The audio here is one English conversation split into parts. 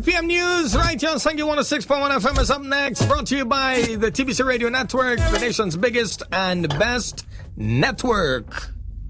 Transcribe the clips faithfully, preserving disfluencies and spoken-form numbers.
p m news right here on Sangy one oh six point one F M is up next. Brought to you by the T B C Radio Network, the nation's biggest and best network.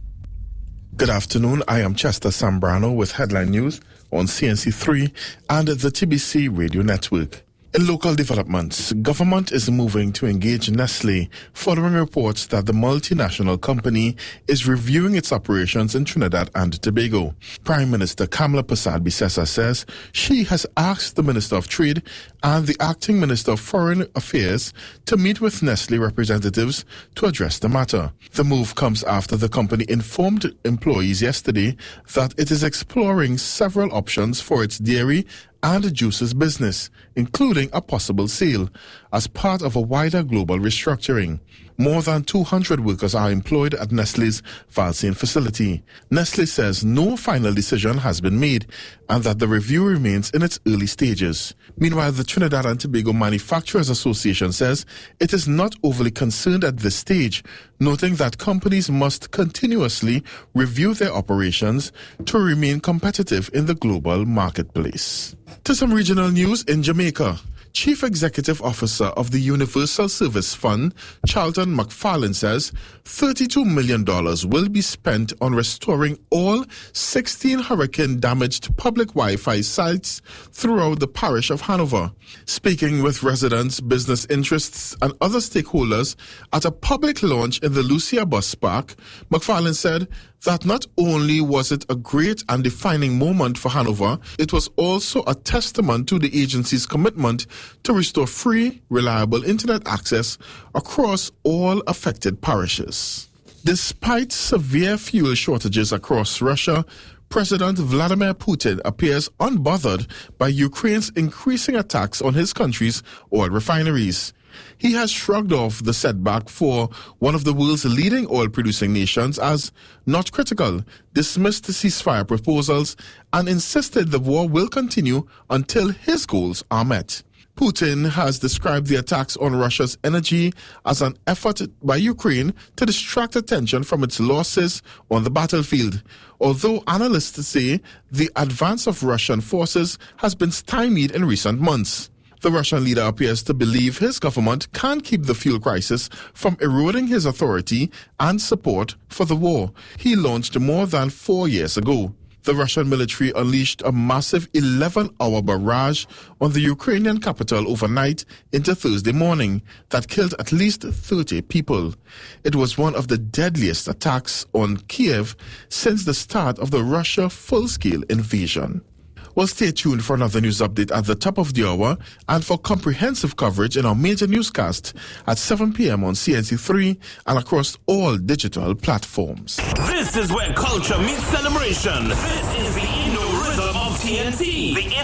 Good afternoon. I am Chester Sambrano with headline news on C N C three and the T B C Radio Network. In local developments, government is moving to engage Nestle following reports that the multinational company is reviewing its operations in Trinidad and Tobago. Prime Minister Kamla Persad-Bissessar says she has asked the Minister of Trade and the Acting Minister of Foreign Affairs to meet with Nestle representatives to address the matter. The move comes after the company informed employees yesterday that it is exploring several options for its dairy and juices business, including a possible sale, as part of a wider global restructuring. More than two hundred workers are employed at Nestle's Valsayn facility. Nestle says no final decision has been made and that the review remains in its early stages. Meanwhile, the Trinidad and Tobago Manufacturers Association says it is not overly concerned at this stage, noting that companies must continuously review their operations to remain competitive in the global marketplace. To some regional news in Jamaica. Chief Executive Officer of the Universal Service Fund, Charlton McFarlane, says thirty-two million dollars will be spent on restoring all sixteen hurricane-damaged public Wi-Fi sites throughout the parish of Hanover. Speaking with residents, business interests, and other stakeholders at a public launch in the Lucia Bus Park, McFarlane said that not only was it a great and defining moment for Hanover, it was also a testament to the agency's commitment to restore free, reliable internet access across all affected parishes. Despite severe fuel shortages across Russia, President Vladimir Putin appears unbothered by Ukraine's increasing attacks on his country's oil refineries. He has shrugged off the setback for one of the world's leading oil-producing nations as not critical, dismissed ceasefire proposals, and insisted the war will continue until his goals are met. Putin has described the attacks on Russia's energy as an effort by Ukraine to distract attention from its losses on the battlefield, although analysts say the advance of Russian forces has been stymied in recent months. The Russian leader appears to believe his government can keep the fuel crisis from eroding his authority and support for the war he launched more than four years ago. The Russian military unleashed a massive eleven-hour barrage on the Ukrainian capital overnight into Thursday morning that killed at least thirty people. It was one of the deadliest attacks on Kiev since the start of the Russia full-scale invasion. Well, stay tuned for another news update at the top of the hour and for comprehensive coverage in our major newscast at seven p.m. on C N C three and across all digital platforms. This is where culture meets celebration. This is the Indo Rhythm of T N T. The